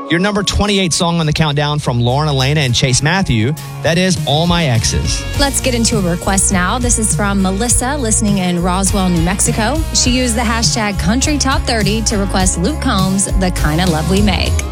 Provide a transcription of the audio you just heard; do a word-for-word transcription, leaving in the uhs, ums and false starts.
Your number twenty-eight song on the countdown from Lauren Elena and Chase Matthew. That is All My Exes. Let's get into a request now. This is from Melissa, listening in Roswell, New Mexico. She used the hashtag Country Top thirty to request Luke Combs' The Kind of Love We Make.